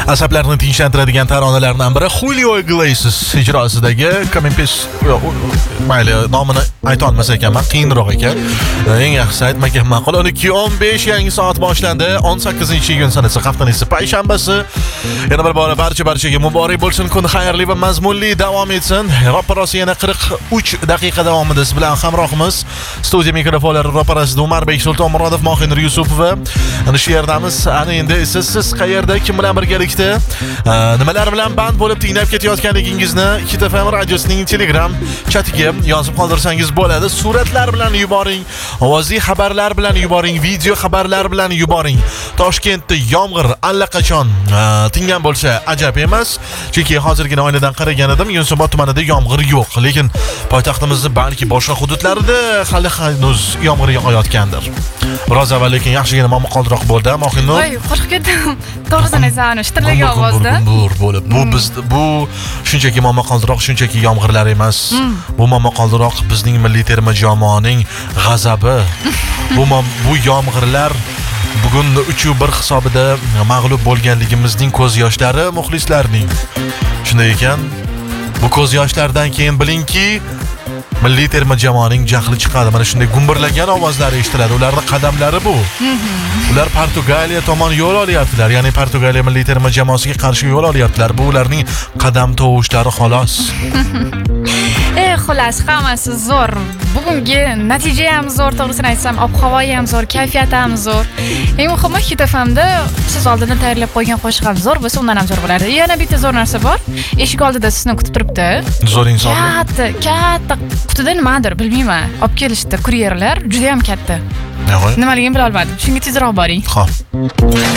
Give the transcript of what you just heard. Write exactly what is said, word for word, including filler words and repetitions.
Asablarni tinchlantiradigan taronalardan biri Julio Iglesias ijrosidagi Kamimpes, mayli nomini ayta olmas ekanman, qiyinroq ekan. Eng yaxshisi aytmagan ma'qul. o'n ikki o'n besh yangi soat boshlandi. o'n sakkizinchi iyun sanasi haftaning payshanbasi. Yana bir bora barcha barchaga muborak bo'lsin. Kun xayrli va mazmunli davom etsin. Ro'parasi yana qirq uch daqiqa davomida siz bilan hamrohimiz. Studiya mikrofonlari ro'parasida Umarbek Sultonmurodov, Mohinur Yusupova. Ana shu yerdamiz. Ana endi esa siz qayerda, kim bilan birgalikda, nimalar bilan band bo'lib tinglab ketayotganligingizni Hit F M radiosining Telegram chatiga yozib qoldirsangiz bo'ladi. Suratlar bilan yuboring, ovozli xabarlar bilan yuboring, video xabarlar bilan yuboring. Toshkentda yomg'ir allaqachon tingan bo'lsa ajab emas. Chunki hozirgina oynadan qaragan edim, Yunusobod tumanida yomg'ir yo'q, lekin poytaxtimizning balki boshqa hududlarida hali hanuz yomg'ir yog'ayotgandir. Biroz avval lekin yaxshigina momaqaldiroq bo'ldi, Mohinur. Voy, qo'rqib ketdim. To'g'risini aytsam, shitirlagan ovozda. bo'lib, bu biz bu shunchaki momaqaldiroq, shunchaki yomg'irlar emas. Bu momaqaldiroq bizning milliy terma jamoaning g'azabi. Bu bu yomg'irlar bugun uch bir hisobida mag'lub bo'lganligimizning ko'z yoshlari muxlislarning. Shunday ekan, bu ko'z yoshlardan keyin bilingki, milliy terma jamoaning jahli chiqadi. Mana shunday gumburlagan ovozlar eshitiladi. Ularning qadamlari bu. Ular Portugaliya tomon yo'l olyaptilar. Ya'ni Portugaliya milliy terma jamoasiga qarshi yo'l olyaptilar. Bu ularning qadam tovushlari xolos. Eh, xolos, hammasi zo'r. Bugungi natija ham zo'r, to'g'risini aytsam, ob-havo ham zo'r, kayfiyat ham zo'r. Eng muhimi, Hit F M da siz oldindan tayyorlab qo'ygan qo'shiq ham zo'r bo'lsa, undan ham zo'r bo'lardi. Yana bitta zo'r narsa bor. Eshik oldida sizni kutib turibdi. Zo'r inson. Katta, katta qutida nimadir, bilmayman. Olib kelishdi kuryerlar, juda ham katta. Nimaligini bila olmadim. Shunga tezroq boring. Xo'p.